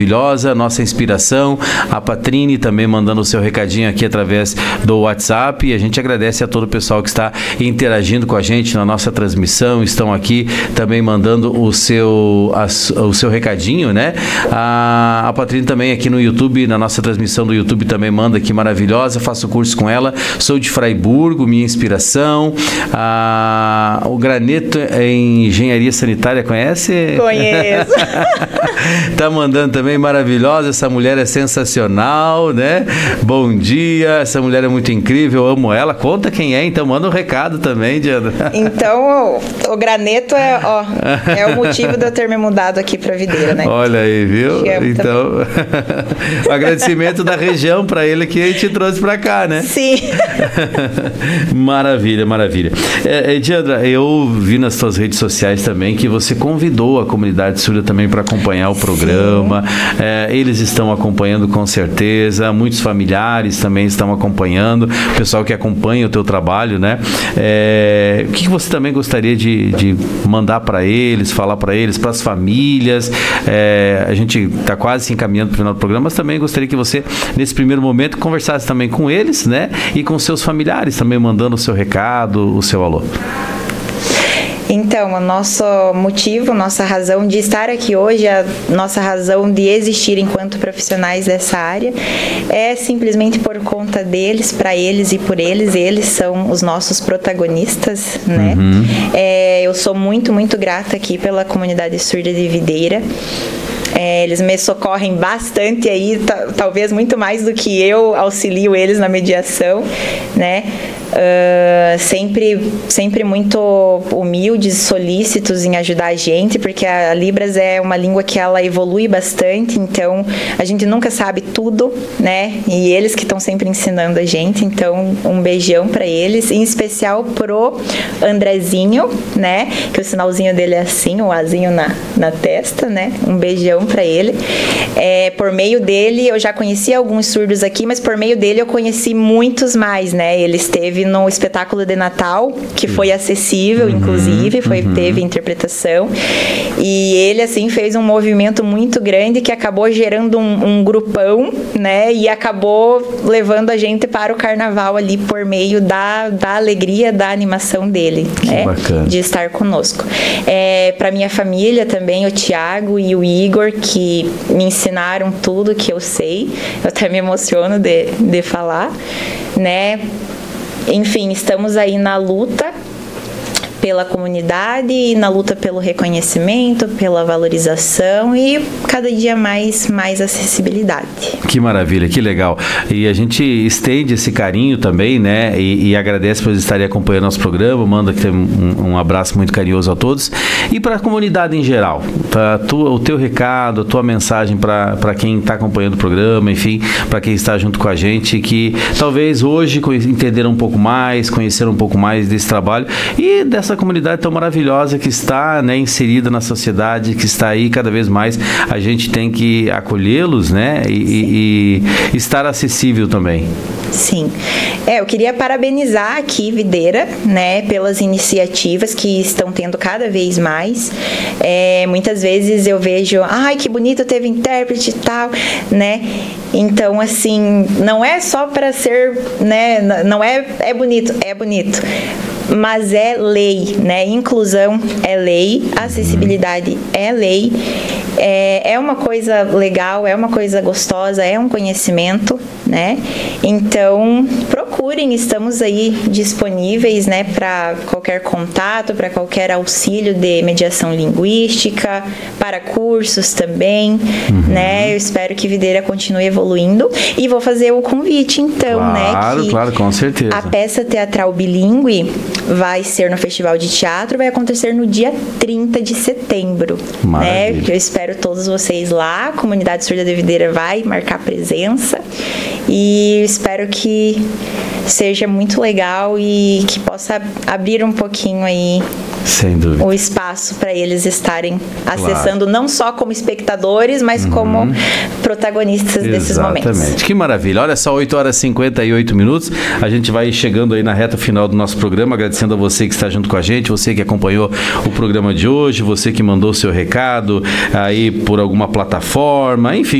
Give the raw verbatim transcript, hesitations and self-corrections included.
maravilhosa, nossa inspiração, a Patrine também mandando o seu recadinho aqui através do WhatsApp, e a gente agradece a todo o pessoal que está interagindo com a gente na nossa transmissão, estão aqui também mandando o seu, a, o seu recadinho, né? A, a Patrine também aqui no YouTube, na nossa transmissão do YouTube também manda aqui, maravilhosa, faço curso com ela, sou de Fraiburgo, minha inspiração. A, o Graneto em Engenharia Sanitária, conhece? Conheço. Tá mandando também, maravilhosa, essa mulher é sensacional, né? Bom dia, essa mulher é muito incrível, eu amo ela. Conta quem é, então manda um recado também, Diana. Então, o, o Graneto é, ó, é o motivo de eu ter me mudado aqui para Videira, né? Olha aí, viu? Então, o agradecimento da região para ele que te trouxe para cá, né? Sim. Maravilha, maravilha. É, Diandra, eu vi nas suas redes sociais também que você convidou a comunidade surda também para acompanhar o programa. É, eles estão acompanhando com certeza, muitos familiares também estão acompanhando, o pessoal que acompanha o teu trabalho, né? É, o que você também gostaria de, de mandar para eles, falar para eles, para as famílias? É, a gente está quase se encaminhando para o final do programa, mas também gostaria que você, nesse primeiro momento, conversasse também com eles, né? E com seus familiares também, mandando o seu recado, o seu alô. Então, o nosso motivo, nossa razão de estar aqui hoje, a nossa razão de existir enquanto profissionais dessa área é simplesmente por conta deles, para eles e por eles. Eles são os nossos protagonistas, né? Uhum. É, eu sou muito, muito grata aqui pela comunidade surda de Videira. É, eles me socorrem bastante aí, talvez muito mais do que eu auxilio eles na mediação, né? Uh, sempre, sempre muito humildes, solícitos em ajudar a gente, porque a Libras é uma língua que ela evolui bastante, então a gente nunca sabe tudo, né? E eles que estão sempre ensinando a gente, então um beijão para eles, em especial pro Andrezinho, né? Que o sinalzinho dele é assim, o Azinho na, na testa, né? Um beijão para ele. É, por meio dele, eu já conheci alguns surdos aqui, mas por meio dele eu conheci muitos mais, né? Ele esteve no espetáculo de Natal, que foi acessível, uhum, inclusive, foi, uhum. teve interpretação, e ele, assim, fez um movimento muito grande que acabou gerando um, um grupão, né, e acabou levando a gente para o carnaval ali por meio da, da alegria, da animação dele, né, de estar conosco. É, para minha família também, o Tiago e o Igor, que me ensinaram tudo que eu sei, eu até me emociono de, de falar, né. Enfim, estamos aí na luta pela comunidade e na luta pelo reconhecimento, pela valorização e cada dia mais, mais acessibilidade. Que maravilha, que legal. E a gente estende esse carinho também, né? E, e agradece por estarem acompanhando nosso programa, manda um, um abraço muito carinhoso a todos. E para a comunidade em geral, pra tua, o teu recado, a tua mensagem para quem está acompanhando o programa, enfim, para quem está junto com a gente, que talvez hoje entenderam um pouco mais, conheceram um pouco mais desse trabalho e dessa comunidade tão maravilhosa que está, né, inserida na sociedade, que está aí cada vez mais. A gente tem que acolhê-los, né, e, e, e estar acessível também. Sim. É, eu queria parabenizar aqui Videira, né, pelas iniciativas que estão tendo cada vez mais. É, muitas vezes eu vejo, ai, que bonito, teve intérprete e tal, né? Então, assim, não é só para ser, né, não é, é bonito, é bonito. Mas é lei, né? Inclusão é lei, acessibilidade é lei, é, é uma coisa legal, é uma coisa gostosa, é um conhecimento, né? Então, procurem, estamos aí disponíveis, né, para qualquer contato, para qualquer auxílio de mediação linguística, para cursos também, uhum. né? Eu espero que Videira continue evoluindo e vou fazer o convite, então, claro, né? Claro, claro, com certeza. A peça teatral bilíngue vai ser no Festival de Teatro, vai acontecer no dia trinta de setembro. Maravilha. Né? Eu espero todos vocês lá, a comunidade surda de Videira vai marcar presença e espero que seja muito legal e que possa abrir um pouquinho aí Sem dúvida. o espaço para eles estarem acessando, claro, não só como espectadores, mas uhum. como protagonistas desses momentos. Exatamente. Que maravilha. Olha só, oito horas e cinquenta e oito minutos. A gente vai chegando aí na reta final do nosso programa, agradecendo a você que está junto com a gente, você que acompanhou o programa de hoje, você que mandou seu recado aí por alguma plataforma, enfim.